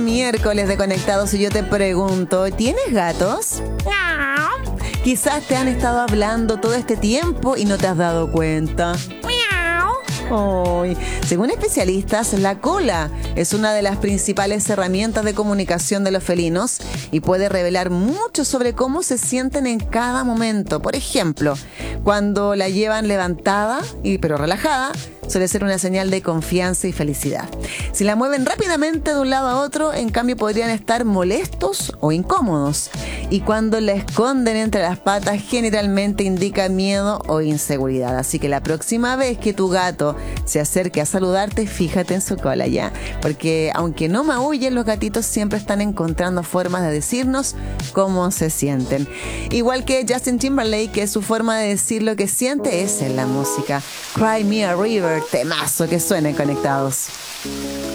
miércoles de Conectados y yo te pregunto, ¿tienes gatos? Quizás te han estado hablando todo este tiempo y no te has dado cuenta. Ay, según especialistas, la cola es una de las principales herramientas de comunicación de los felinos y puede revelar mucho sobre cómo se sienten en cada momento. Por ejemplo, cuando la llevan levantada pero relajada, suele ser una señal de confianza y felicidad. Si la mueven rápidamente de un lado a otro, en cambio podrían estar molestos o incómodos. Y cuando la esconden entre las patas, generalmente indica miedo o inseguridad. Así que la próxima vez que tu gato se acerque a saludarte, fíjate en su cola ya. Porque aunque no maullen, los gatitos siempre están encontrando formas de decirnos cómo se sienten. Igual que Justin Timberlake, que su forma de decir lo que siente es en la música. Cry Me a River, temazo que suenen Conectados.